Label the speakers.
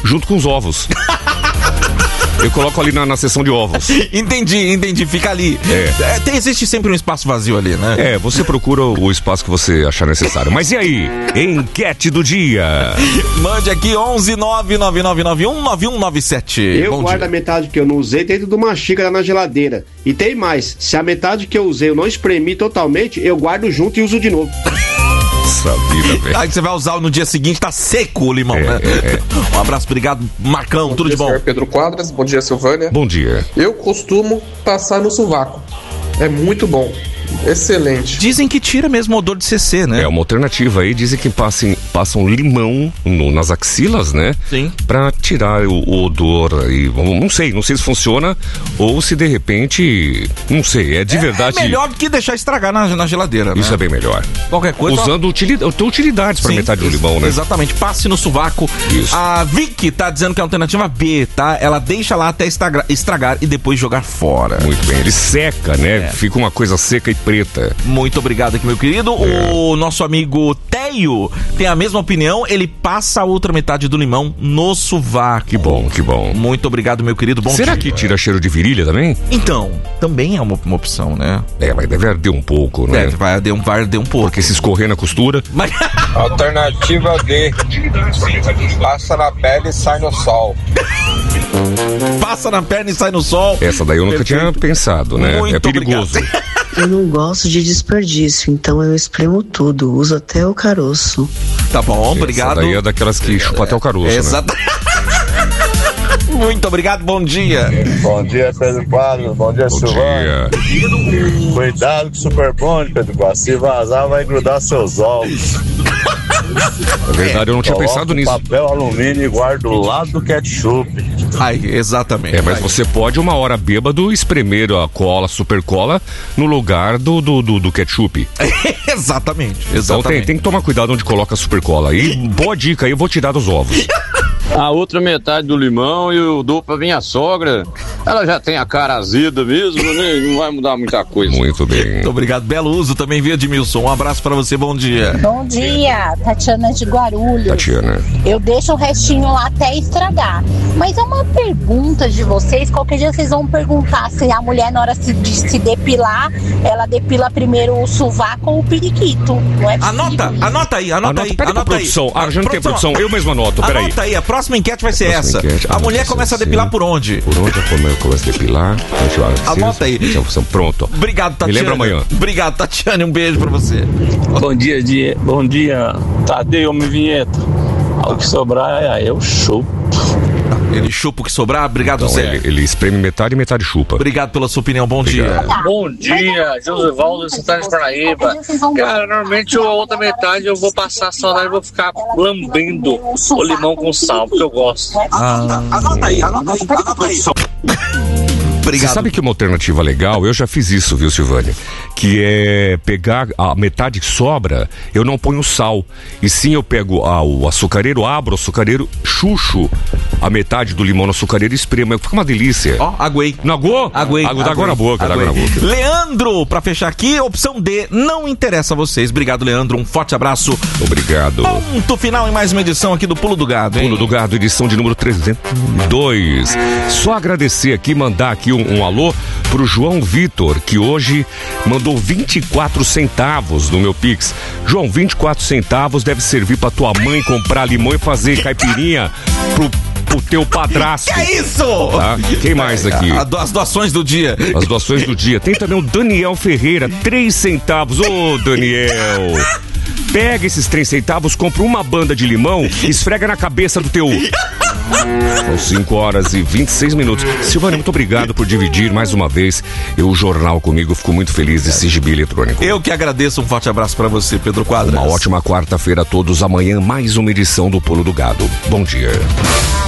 Speaker 1: junto com os ovos. Eu coloco ali na seção de ovos.
Speaker 2: Entendi, fica ali. Existe sempre um espaço vazio ali, né?
Speaker 1: Você procura o espaço que você achar necessário. Mas e aí? Enquete do dia.
Speaker 2: Mande aqui 11-99991-9197.
Speaker 3: Eu guardo a metade que eu não usei dentro de uma xícara na geladeira. E tem mais, se a metade que eu usei eu não espremi totalmente, eu guardo junto e uso de novo.
Speaker 1: Nossa vida, velho.
Speaker 2: Aí você vai usar no dia seguinte, tá seco o limão, né? Um abraço, obrigado, Marcão, tudo de bom.
Speaker 4: Bom dia, Pedro Quadras, bom dia, Silvânia.
Speaker 1: Bom dia.
Speaker 4: Eu costumo passar no sovaco. É muito bom. Excelente.
Speaker 2: Dizem que tira mesmo o odor de CC, né?
Speaker 1: É uma alternativa aí, dizem que passam limão nas axilas, né?
Speaker 2: Sim.
Speaker 1: Pra tirar o odor aí. Não sei se funciona ou se de repente, não sei, é de verdade.
Speaker 2: É melhor do que deixar estragar na geladeira, né?
Speaker 1: Isso é bem melhor.
Speaker 2: Qualquer coisa.
Speaker 1: Usando utilidades pra metade do limão, né?
Speaker 2: Exatamente, passe no sovaco.
Speaker 1: Isso.
Speaker 2: A Vicky tá dizendo que é a alternativa B, tá? Ela deixa lá até estragar e depois jogar fora.
Speaker 1: Muito bem, ele seca, né? Fica uma coisa seca e preta.
Speaker 2: Muito obrigado aqui, meu querido. O nosso amigo Teio tem a mesma opinião, ele passa a outra metade do limão no sovaco.
Speaker 1: Que bom, que bom.
Speaker 2: Muito obrigado, meu querido. Bom
Speaker 1: Será
Speaker 2: dia.
Speaker 1: que tira cheiro de virilha também?
Speaker 2: Então, também é uma opção, né?
Speaker 1: Mas deve arder um pouco, né?
Speaker 2: Vai arder um pouco.
Speaker 1: Porque se escorrer na costura.
Speaker 2: Mas...
Speaker 5: Alternativa D. Passa na pele e sai no sol.
Speaker 2: Passa na perna e sai no sol.
Speaker 1: Essa daí eu nunca tinha pensado, né?
Speaker 2: Muito
Speaker 1: é perigoso.
Speaker 6: Eu não gosto de desperdício, então eu espremo tudo, uso até o caroço.
Speaker 2: Tá bom, obrigado.
Speaker 1: Essa daí é daquelas que chupa até o caroço,
Speaker 2: Exato.
Speaker 1: né?
Speaker 2: Muito obrigado, bom dia.
Speaker 7: Bom dia, Pedro Quadros, bom dia, Silvânia. Cuidado com o Super Bonde, Pedro Quadros, se vazar vai grudar seus ovos.
Speaker 1: É verdade, eu não tinha pensado nisso.
Speaker 7: Papel alumínio e guarda do lado do ketchup.
Speaker 2: Ai, exatamente.
Speaker 1: Mas você pode, uma hora bêbado, espremer a cola, super cola, no lugar do ketchup.
Speaker 2: Exatamente.
Speaker 1: Então tem que tomar cuidado onde coloca a super cola. E boa dica aí, eu vou tirar dos ovos.
Speaker 5: A outra metade do limão eu dou pra minha sogra. Ela já tem a cara azeda mesmo, né? Não vai mudar muita coisa.
Speaker 1: Muito bem.
Speaker 2: Muito obrigado. Belo uso também, viu, Edmilson? Um abraço pra você, bom dia.
Speaker 8: Bom dia, Tatiana de Guarulhos.
Speaker 1: Tatiana.
Speaker 8: Eu deixo o restinho lá até estragar. Mas é uma pergunta de vocês. Qualquer dia vocês vão perguntar se a mulher, na hora de se depilar, ela depila primeiro o sovaco ou o periquito. Não é possível.
Speaker 2: Anota aí.
Speaker 1: Pera pra produção. Já não tem produção. Eu mesmo anoto, peraí.
Speaker 2: Anota aí, a próxima enquete vai ser essa. A mulher começa a depilar por onde?
Speaker 1: Por onde eu começo a depilar?
Speaker 2: Anota aí.
Speaker 1: Pronto.
Speaker 2: Obrigado, Tatiana.
Speaker 1: Me lembra amanhã.
Speaker 2: Obrigado, Tatiana. Um beijo pra você.
Speaker 9: Bom dia, Tadeu, minha vinheta. Ao que sobrar, eu chupo.
Speaker 2: Ele chupa o que sobrar. Obrigado,
Speaker 1: então,
Speaker 2: Zé.
Speaker 1: Ele espreme metade e metade chupa.
Speaker 2: Obrigado pela sua opinião. Bom dia.
Speaker 9: Bom dia, Josivaldo de Santana de Parnaíba. Cara, normalmente a outra metade eu vou passar saudade e vou ficar lambendo o limão com sal, porque eu gosto.
Speaker 2: Anota aí. Obrigado.
Speaker 1: Você sabe que uma alternativa legal, eu já fiz isso, viu, Silvânia? Que é pegar a metade que sobra, eu não ponho sal. E sim, eu pego o açucareiro, abro o açucareiro, chucho a metade do limão no açucareiro e espremo. Fica uma delícia.
Speaker 2: Ó, aguei.
Speaker 1: Não aguou?
Speaker 2: Aguei.
Speaker 1: Dá água na boca.
Speaker 2: Leandro, pra fechar aqui, opção D, não interessa a vocês. Obrigado, Leandro. Um forte abraço.
Speaker 1: Obrigado.
Speaker 2: Ponto final em mais uma edição aqui do Pulo do Gado, hein?
Speaker 1: Pulo do Gado, edição de número 302. Só agradecer aqui, mandar aqui um alô pro João Vitor, que hoje mandou 24 centavos no meu Pix. João, 24 centavos deve servir pra tua mãe comprar limão e fazer caipirinha pro teu padrasto.
Speaker 2: Que é isso?
Speaker 1: Tá? Quem mais daqui?
Speaker 2: As doações do dia.
Speaker 1: As doações do dia. Tem também o Daniel Ferreira, 3 centavos. Ô, Daniel! Pega esses 3 centavos, compra uma banda de limão e esfrega na cabeça do teu... São 5 horas e 26 minutos. Silvânia, muito obrigado por dividir mais uma vez o jornal comigo. Eu fico muito feliz desse gibi eletrônico.
Speaker 2: Eu que agradeço. Um forte abraço pra você, Pedro Quadras.
Speaker 1: Uma ótima quarta-feira a todos. Amanhã mais uma edição do Pulo do Gado. Bom dia.